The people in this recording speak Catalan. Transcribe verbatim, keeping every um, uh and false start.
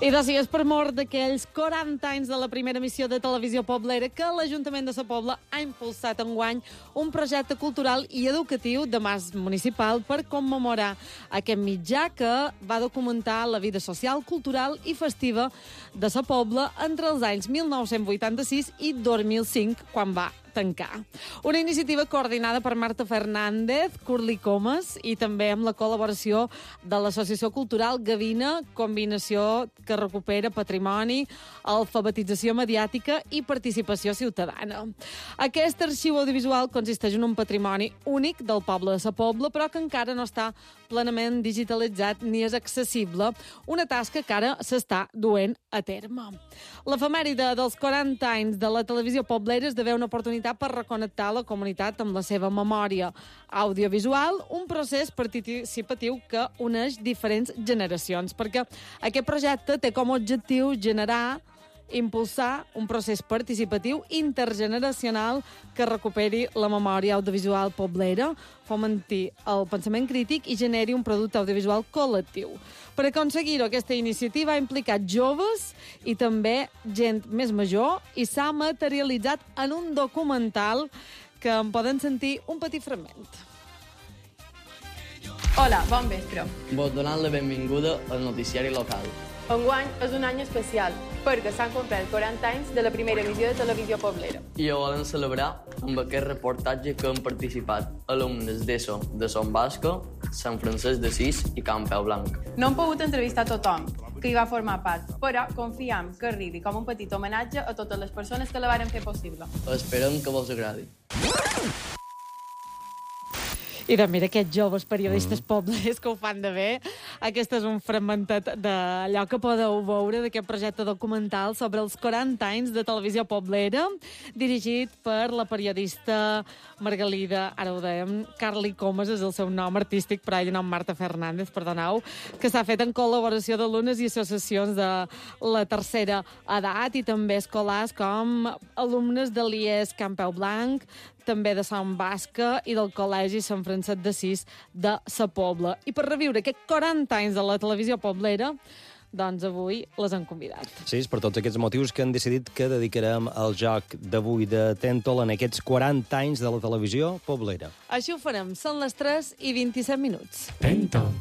I doncs sí, és per mort d'aquells quaranta anys de la primera emissió de televisió poblera que l'Ajuntament de Sa Pobla ha impulsat enguany un projecte cultural i educatiu de mas municipal per commemorar aquest mitjà que va documentar la vida social, cultural i festiva de Sa Pobla entre els anys mil nou-cents vuitanta-sis i dos mil cinc, quan va tancar. Una iniciativa coordinada per Marta Fernández, Curly Comas i també amb la col·laboració de l'Associació Cultural Gavina, combinació que recupera patrimoni, alfabetització mediàtica i participació ciutadana. Aquest arxiu audiovisual consisteix en un patrimoni únic del poble de Sa Pobla, però que encara no està plenament digitalitzat ni és accessible, una tasca que ara s'està duent a terme. L'efemèride dels quaranta anys de la televisió poblera esdevé una oportunitat per reconnectar la comunitat amb la seva memòria audiovisual, un procés participatiu que uneix diferents generacions, perquè aquest projecte té com a objectiu generar, impulsar un procés participatiu intergeneracional que recuperi la memòria audiovisual poblera, fomenti el pensament crític i generi un producte audiovisual col·lectiu. Per aconseguir-ho, aquesta iniciativa ha implicat joves i també gent més major i s'ha materialitzat en un documental que en poden sentir un petit fragment. Hola, bon vespre. Vos donant la benvinguda al noticiari local. Enguany és un any especial, perquè s'han complert quaranta anys de la primera emissió de televisió poblera. I ho volem celebrar amb aquest reportatge que han participat alumnes d'ESO de Son Basca, Sant Francesc d'Assís i Campeu Blanc. No hem pogut entrevistar tothom que hi va formar part, però confiem que arribi com un petit homenatge a totes les persones que la varen fer possible. Esperem que vos agradi. I doncs mira, aquests joves periodistes mm. poblers que ho fan de bé. Aquest és un fragmentet d'allò que podeu veure d'aquest projecte documental sobre els quaranta anys de televisió poblera, dirigit per la periodista Margalida, ara ho dèiem, Curly Comas és el seu nom artístic, però ella nom Marta Fernández, perdoneu, que s'ha fet en col·laboració d'alumnes i associacions de la tercera edat i també escolars com alumnes de l'I E S Campeu Blanc, també de Sant Basca i del Col·legi Sant Francesc d'Assís de Sa Pobla. I per reviure aquests quaranta anys de la televisió poblera, doncs avui les han convidat. Sí, és per tots aquests motius que han decidit que dedicarem el joc d'avui de Tentol en aquests quaranta anys de la televisió poblera. Així ho farem. Són les tres i vint-i-set minuts. Tentol.